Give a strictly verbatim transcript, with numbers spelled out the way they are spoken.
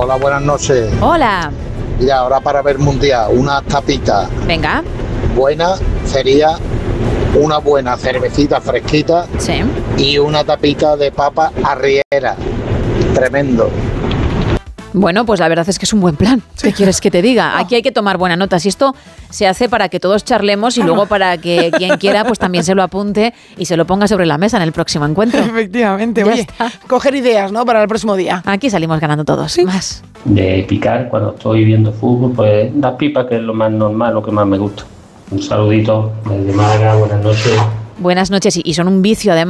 Hola, buenas noches. Hola. Mira, ahora para ver mundial, una tapita Venga. buena sería una buena cervecita fresquita Sí. y una tapita de papa arriera. Tremendo. Bueno, pues la verdad es que es un buen plan. ¿Qué quieres que te diga? Aquí hay que tomar buena nota. Si esto se hace para que todos charlemos y luego para que quien quiera pues también se lo apunte y se lo ponga sobre la mesa en el próximo encuentro. Efectivamente. Ya Oye, está. coger ideas, ¿no? Para el próximo día. Aquí salimos ganando todos. Sí. Más. De picar cuando estoy viendo fútbol, pues das pipa, que es lo más normal, lo que más me gusta. Un saludito desde Málaga, buenas noches. Buenas noches y y son un vicio además.